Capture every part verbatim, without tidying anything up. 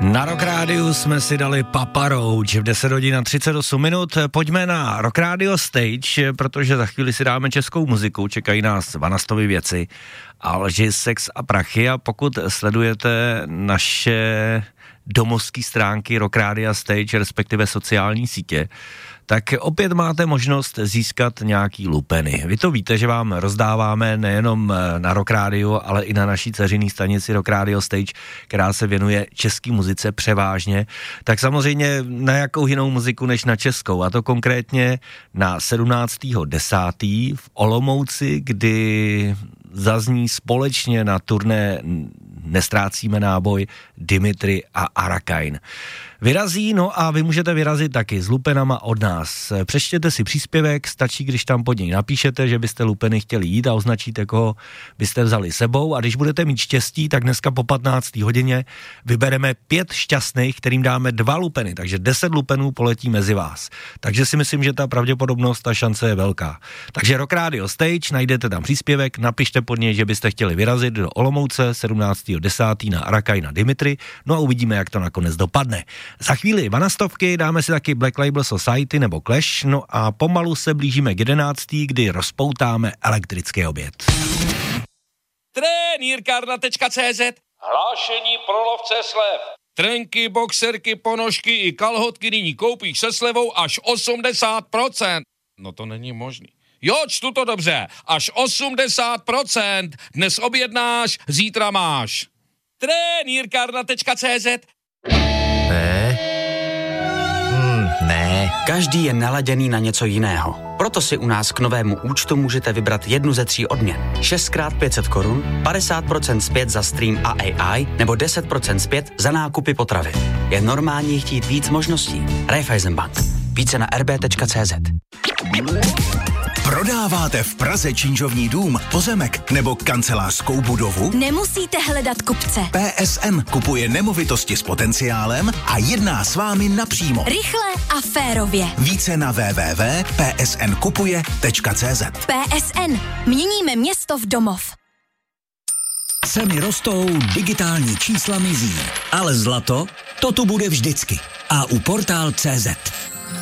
Na Rock Rádiu jsme si dali Papa Roach v deset hodin a třicet osm minut. Pojďme na Rock Radio Stage, protože za chvíli si dáme českou muziku, čekají nás Vanastovy věci, Alži, Sex a prachy, a pokud sledujete naše domovské stránky Rock Radio Stage, respektive sociální sítě, tak opět máte možnost získat nějaký lupeny. Vy to víte, že vám rozdáváme nejenom na Rock Radio, ale i na naší dceřiný stanici Rock Radio Stage, která se věnuje české muzice převážně. Tak samozřejmě na jakou jinou muziku než na českou, a to konkrétně na sedmnáctého desátého v Olomouci, kdy zazní společně na turné Nestrácíme náboj Dimitri a Arakain. Vyrazí, no a vy můžete vyrazit taky s lupenama od nás. Přečtěte si příspěvek, stačí, když tam pod něj napíšete, že byste lupeny chtěli jít a označíte, koho byste vzali sebou, a když budete mít štěstí, tak dneska po patnácté hodině vybereme pět šťastných, kterým dáme dva lupeny, takže deset lupenů poletí mezi vás. Takže si myslím, že ta pravděpodobnost, ta šance je velká. Takže Rock Radio Stage, najdete tam příspěvek, napište pod něj, že byste chtěli vyrazit do Olomouce sedmnáctého desátého na Arakaina Dimitri, no a uvidíme, jak to nakonec dopadne. Za chvíli vanastovky, dáme si taky Black Label Society nebo Clash, no a pomalu se blížíme k jedenáctý, kdy rozpoutáme elektrický oběd. Trenýrkárna tečka cé zet. Hlášení pro lovce slev. Trenky, boxerky, ponožky i kalhotky nyní koupíš se slevou až osmdesát procent. No to není možný. Jo, čtu to dobře. Až osmdesát procent. Dnes objednáš, zítra máš. Trenýrkárna tečka cé zet. Ne. Hmm, ne. Každý je naladěný na něco jiného. Proto si u nás k novému účtu můžete vybrat jednu ze tří odměn. šest krát pět set korun, padesát procent zpět za stream a á í nebo deset procent zpět za nákupy potravy. Je normální chtít víc možností. Raiffeisenbank. Více na er bé tečka cé zet. Prodáváte v Praze činžovní dům, pozemek nebo kancelářskou budovu? Nemusíte hledat kupce. P S N kupuje nemovitosti s potenciálem a jedná s vámi napřímo. Rychle a férově. Více na w w w tečka p s n kupuje tečka cé zet. P S N. Měníme město v domov. Ceny rostou, digitální čísla mizí, ale zlato, to tu bude vždycky. A u portál tečka cé zet.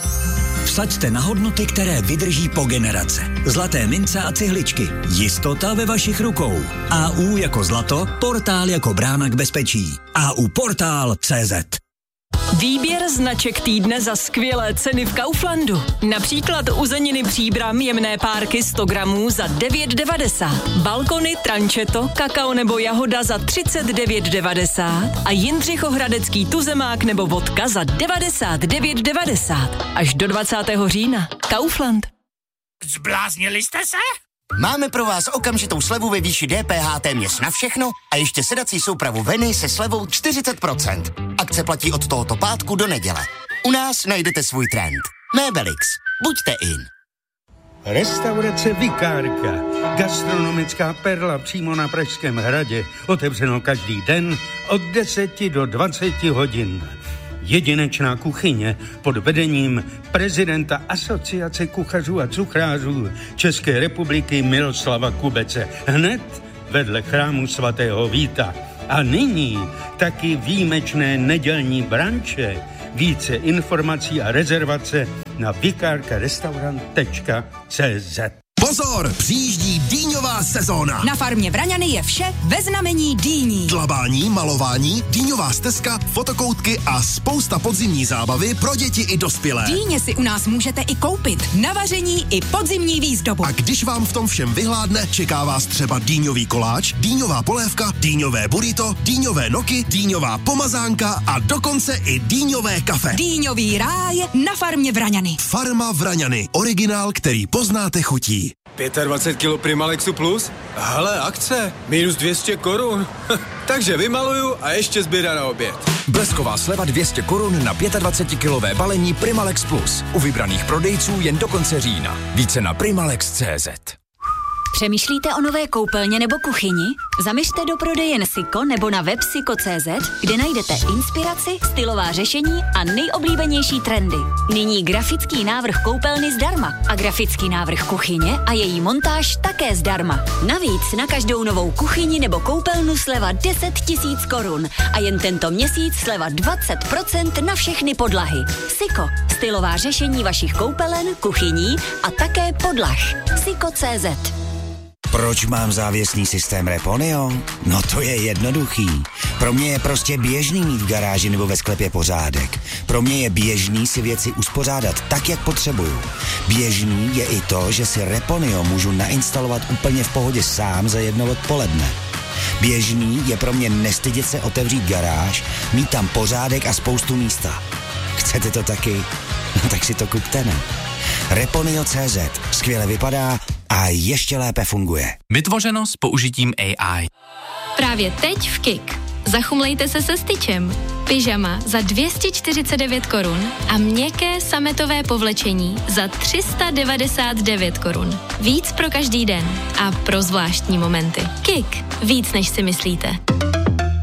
Vsaďte na hodnoty, které vydrží po generace. Zlaté mince a cihličky. Jistota ve vašich rukou. A U jako zlato, portál jako brána k bezpečí. A U portál tečka cé zet. Výběr značek týdne za skvělé ceny v Kauflandu. Například uzeniny Příbram jemné párky sto gramů za devět devadesát. Balkony, trančeto, kakao nebo jahoda za třicet devět devadesát. A jindřichohradecký tuzemák nebo vodka za devadesát devět devadesát. Až do dvacátého října. Kaufland. Zbláznili jste se? Máme pro vás okamžitou slevu ve výši D P H téměř na všechno a ještě sedací soupravu Veny se slevou čtyřicet procent. Akce platí od tohoto pátku do neděle. U nás najdete svůj trend. Mébelix. Buďte in. Restaurace Vikárka. Gastronomická perla přímo na Pražském hradě. Otevřeno každý den od deseti do dvaceti hodin. Jedinečná kuchyně pod vedením prezidenta Asociace kuchařů a cukrářů České republiky Miroslava Kubece. Hned vedle chrámu svatého Víta. A nyní taky výjimečné nedělní branče. Více informací a rezervace na vikárkarestaurant tečka cé zet. Pozor, přijíždí dýňová sezóna. Na farmě Vraňany je vše ve znamení dýní. Dlabání, malování, dýňová stezka, fotokoutky a spousta podzimní zábavy pro děti i dospělé. Dýně si u nás můžete i koupit na vaření i podzimní výzdobu. A když vám v tom všem vyhládne, čeká vás třeba dýňový koláč, dýňová polévka, dýňové burrito, dýňové noky, dýňová pomazánka a dokonce i dýňové kafe. Dýňový ráj na farmě Vraňany. Farma Vraňany, originál, který poznáte chutí. dvacet pět kilo Primalexu Plus? Hele, akce, minus dvě stě korun. Takže vymaluju a ještě zběra na oběd. Blesková sleva dvě stě korun na dvacetkilové balení Primalex Plus. U vybraných prodejců jen do konce října. Více na primalex tečka cé zet. Přemýšlíte o nové koupelně nebo kuchyni? Zaměřte do prodejen Siko nebo na web siko tečka cé zet, kde najdete inspiraci, stylová řešení a nejoblíbenější trendy. Nyní grafický návrh koupelny zdarma a grafický návrh kuchyně a její montáž také zdarma. Navíc na každou novou kuchyni nebo koupelnu sleva deset tisíc korun a jen tento měsíc sleva dvacet procent na všechny podlahy. Siko, stylová řešení vašich koupelen, kuchyní a také podlah. siko tečka cé zet. Proč mám závěsný systém Reponio? No to je jednoduchý. Pro mě je prostě běžný mít v garáži nebo ve sklepě pořádek. Pro mě je běžný si věci uspořádat tak, jak potřebuju. Běžný je i to, že si Reponio můžu nainstalovat úplně v pohodě sám za jedno odpoledne. Běžný je pro mě nestydět se otevřít garáž, mít tam pořádek a spoustu místa. Chcete to taky? No tak si to kupte, ne? Reponio tečka cé zet. Skvěle vypadá a ještě lépe funguje. Vytvořeno s použitím A I. Právě teď v Kik. Zachumlejte se se styčem. Pyžama za dvě stě čtyřicet devět korun a měkké sametové povlečení za tři sta devadesát devět korun. Víc pro každý den a pro zvláštní momenty. Kik. Víc než si myslíte.